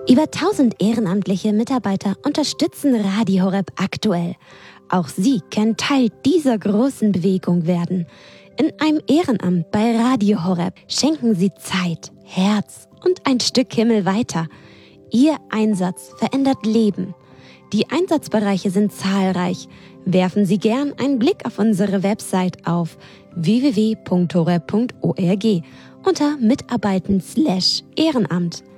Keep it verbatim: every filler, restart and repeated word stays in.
Über tausend ehrenamtliche Mitarbeiter unterstützen Radio Horeb aktuell. Auch Sie können Teil dieser großen Bewegung werden. In einem Ehrenamt bei Radio Horeb schenken Sie Zeit, Herz und ein Stück Himmel weiter. Ihr Einsatz verändert Leben. Die Einsatzbereiche sind zahlreich. Werfen Sie gern einen Blick auf unsere Website auf w w w punkt horeb punkt org unter Mitarbeiten slash Ehrenamt.